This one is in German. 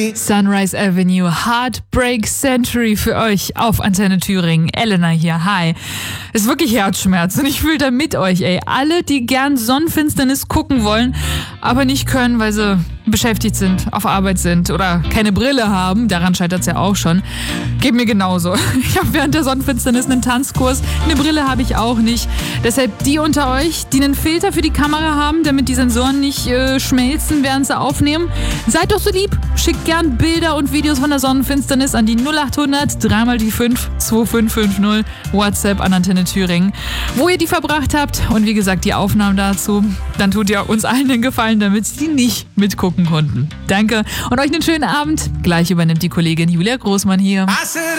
Sunrise Avenue, Heartbreak Century für euch auf Antenne Thüringen. Elena hier, hi. Ist wirklich Herzschmerz und ich fühle da mit euch, ey. Alle, die gern Sonnenfinsternis gucken wollen, aber nicht können, weil sie beschäftigt sind, auf Arbeit sind oder keine Brille haben, daran scheitert es ja auch schon, geht mir genauso. Ich habe während der Sonnenfinsternis einen Tanzkurs, eine Brille habe ich auch nicht. Deshalb die unter euch, die einen Filter für die Kamera haben, damit die Sensoren nicht schmelzen, während sie aufnehmen, seid doch so lieb, schickt gern Bilder und Videos von der Sonnenfinsternis an die 0800 3 die 5 2550 WhatsApp an Antenne Thüringen, wo ihr die verbracht habt und wie gesagt die Aufnahmen dazu, dann tut ihr uns allen den Gefallen, damit die nicht mitgucken konnten. Danke und euch einen schönen Abend. Gleich übernimmt die Kollegin Julia Großmann hier.